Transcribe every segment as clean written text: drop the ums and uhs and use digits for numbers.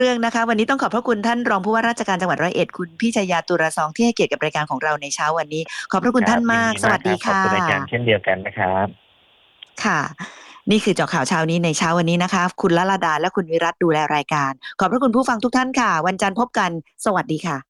เรื่องนะคะวันนี้ต้องขอบพระคุณท่านรองผู้ว่าราชการจังหวัดร้อยเอ็ดคุณพี่ชัยยาตุรซองที่ให้เกียรติกับรายการของเราในเช้าวันนี้ขอบพระคุณท่านยินมากสวัสดีมากครับขอบดีค่ะคุณอาจารย์เช่นเดียวกันนะครับค่ะนี่คือเจาะข่าวเช้านี้ในเช้าวันนี้นะคะคุณละลาดาและคุณวิรัตดูแลรายการขอบพระคุณผู้ฟังทุกท่านค่ะวันจันทร์พบกันสวัสดีค่ะ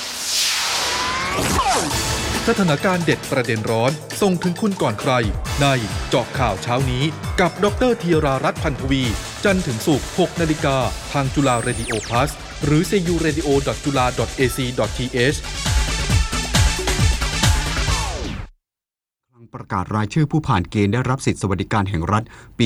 สถานการณ์เด็ดประเด็นร้อนส่งถึงคุณก่อนใครในเจาะข่าวเช้านี้กับดร.ธีรารัตน์พันธวีจันทร์ถึงศุกร์ 6 นาฬิกาทางจุฬาเรดิโอ plus หรือ curadio.jula.ac.th ประกาศรายชื่อผู้ผ่านเกณฑ์ได้รับสิทธิสวัสดิการแห่งรัฐปี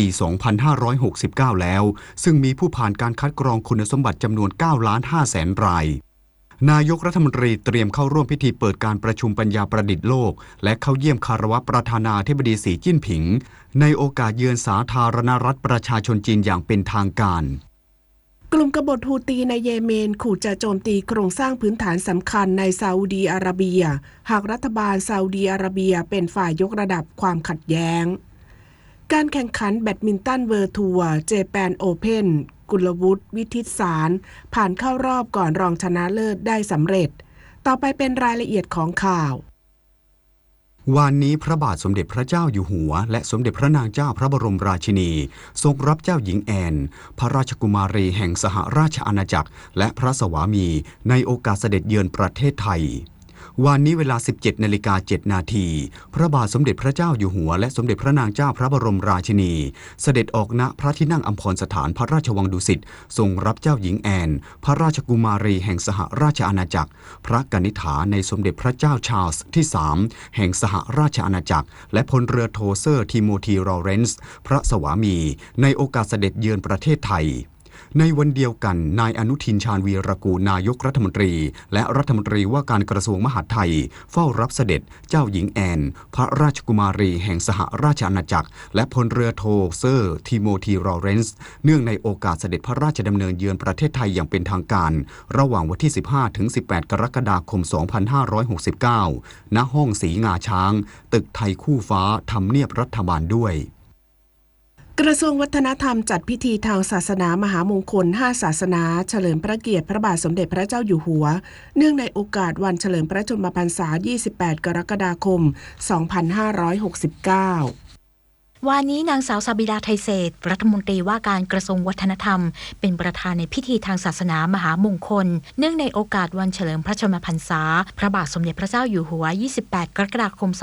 2569 แล้วซึ่งมีผู้ผ่านการคัดกรองคุณสมบัติจำนวน 9,500,000 รายนายกรัฐมนตรีเตรียมเข้าร่วมพิธีเปิดการประชุมปัญญาประดิษฐ์โลกและเข้าเยี่ยมคารวะประธานาธิบดีสีจิ้นผิงในโอกาสเยือนสาธารณรัฐประชาชนจีนอย่างเป็นทางการกลุ่มกบฏฮูตีในเยเมนขู่จะโจมตีโครงสร้างพื้นฐานสำคัญในซาอุดีอาระเบียหากรัฐบาลซาอุดีอาระเบียเป็นฝ่ายยกระดับความขัดแย้งการแข่งขันแบดมินตันเวิลด์ทัวร์เจแปนโอเพ่นกุลวุฒิวิทิตสารผ่านเข้ารอบก่อนรองชนะเลิศได้สำเร็จต่อไปเป็นรายละเอียดของข่าววันนี้พระบาทสมเด็จพระเจ้าอยู่หัวและสมเด็จพระนางเจ้าพระบรมราชินีทรงรับเจ้าหญิงแอนพระราชกุมารีแห่งสหราชอาณาจักรและพระสวามีในโอกาสเสด็จเยือนประเทศไทยวันนี้เวลา 17:07 นาทีพระบาทสมเด็จพระเจ้าอยู่หัวและสมเด็จพระนางเจ้าพระบรมราชินีเสด็จออกณพระที่นั่งอัมพรสถานพระราชวังดุสิตทรงรับเจ้าหญิงแอนพระราชกุมารีแห่งสหราชอาณาจักรพระกนิษฐาในสมเด็จพระเจ้าชาร์ลส์ที่ 3 แห่งสหราชอาณาจักรและพลเรือโทเซอร์ทิโมธีลอเรนซ์พระสวามีในโอกาสเสด็จเยือนประเทศไทยในวันเดียวกันนายอนุทินชาญวีรกูลนายกรัฐมนตรีและรัฐมนตรีว่าการกระทรวงมหาดไทยเฝ้ารับเสด็จเจ้าหญิงแอนพระราชกุมารีแห่งสหราชอาณาจักรและพลเรือโทเซอร์ทิโมธีลอเรนซ์เนื่องในโอกาสเสด็จพระราชดำเนินเยือนประเทศไทยอย่างเป็นทางการระหว่างวันที่ 15-18 กรกฎาคม 2569 ณ ห้องสีงาช้างตึกไทยคู่ฟ้าทำเนียบรัฐบาลด้วยกระทรวงวัฒนธรรมจัดพิธีทางศาสนามหามงคล5ศาสนาเฉลิมพระเกียรติพระบาทสมเด็จพระเจ้าอยู่หัวเนื่องในโอกาสวันเฉลิมพระชนมพรรษา28 กรกฎาคม 2569 วันนี้นางสาวซาบิดาไทเศษรัฐมนตรีว่าการกระทรวงวัฒนธรรมเป็นประธานในพิธีทางศาสนามหามงคลเนื่องในโอกาสวันเฉลิมพระชนมพรรษาพระบาทสมเด็จพระเจ้าอยู่หัว28 กรกฎาคม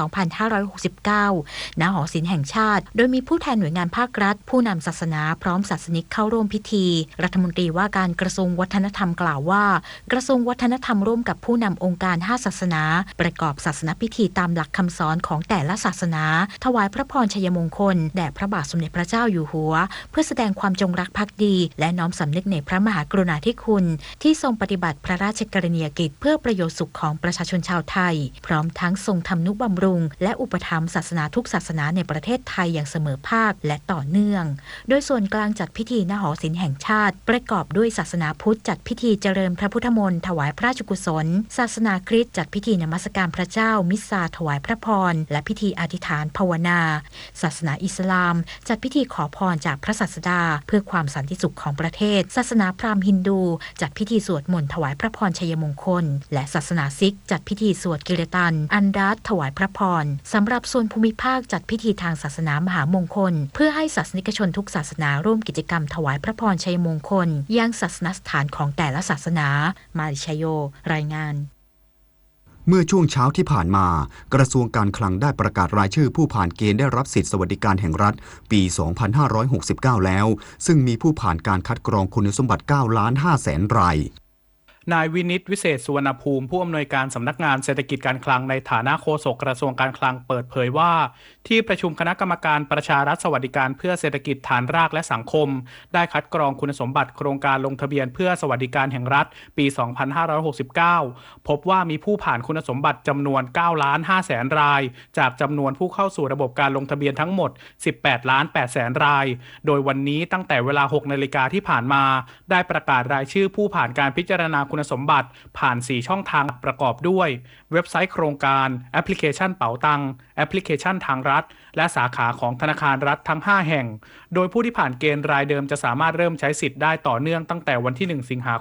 2569 ณ หอศิลป์แห่งชาติโดยมีผู้แทนหน่วยงานภาครัฐผู้นำศาสนาพร้อมศาสนิกเข้าร่วมพิธีรัฐมนตรีว่าการกระทรวงวัฒนธรรมกล่าวว่ากระทรวงวัฒนธรรมร่วมกับผู้นำองค์การ5ศาสนาประกอบศาสนพิธีตามหลักคำสอนของแต่ละศาสนาถวายพระพรชัยมงคลแด่พระบาทสมเด็จพระเจ้าอยู่หัวเพื่อแสดงความจงรักภักดีและน้อมสำนึกในพระมหากรุณาธิคุณที่ทรงปฏิบัติพระราชกรณียกิจเพื่อประโยชน์สุขของประชาชนชาวไทยพร้อมทั้งทรงทำนุบำรุงและอุปถัมภ์ศาสนาทุกศาสนาในประเทศไทยอย่างเสมอภาคและต่อเนื่องโดยส่วนกลางจัดพิธีณหอศิลป์แห่งชาติประกอบด้วยศาสนาพุทธจัดพิธีเจริญพระพุทธมนต์ถวายพระราชกุศลศาสนาคริสต์จัดพิธีนมัสการพระเจ้ามิสซาถวายพระพรและพิธีอธิษฐานภาวนาศาสนาอิสลามจัดพิธีขอพรจากพระศาสดาเพื่อความสันติสุขของประเทศศาสนาพราหมณ์ฮินดูจัดพิธีสวดมนต์ถวายพระพรชัยมงคลและศาสนาซิกจัดพิธีสวดกิรตันอันดัตถวายพระพรสำหรับส่วนภูมิภาคจัดพิธีทางศาสนามหามงคลเพื่อให้ศาสนิกชนทุกศาสนาร่วมกิจกรรมถวายพระพรชัยมงคลยังศาสนสถานของแต่ละศาสนามาริชโยรายงานเมื่อช่วงเช้าที่ผ่านมากระทรวงการคลังได้ประกาศรายชื่อผู้ผ่านเกณฑ์ได้รับสิทธิสวัสดิการแห่งรัฐปี 2569 แล้วซึ่งมีผู้ผ่านการคัดกรองคุณสมบัติ 9,500,000 รายนายวินิตวิเศษสุวรรณภูมิผู้อำนวยการสำนักงานเศรษฐกิจการคลังในฐานะโฆษกกระทรวงการคลังเปิดเผยว่าที่ประชุมคณะกรรมการประชารัฐสวัสดิการเพื่อเศรษฐกิจฐานรากและสังคมได้คัดกรองคุณสมบัติโครงการลงทะเบียนเพื่อสวัสดิการแห่งรัฐปี 2569 พบว่ามีผู้ผ่านคุณสมบัติจำนวน 9,500,000 รายจากจำนวนผู้เข้าสู่ระบบการลงทะเบียนทั้งหมด 18,800,000 รายโดยวันนี้ตั้งแต่เวลา 6 นาฬิกาที่ผ่านมาได้ประกาศรายชื่อผู้ผ่านการพิจารณาคุณสมบัติผ่าน 4 ช่องทางประกอบด้วยเว็บไซต์โครงการแอปพลิเคชันเป๋าตังแอปพลิเคชันทางรัฐและสาขาของธนาคารรัฐทั้ง 5 แห่งโดยผู้ที่ผ่านเกณฑ์รายเดิมจะสามารถเริ่มใช้สิทธิ์ได้ต่อเนื่องตั้งแต่วันที่ 1 สิงหา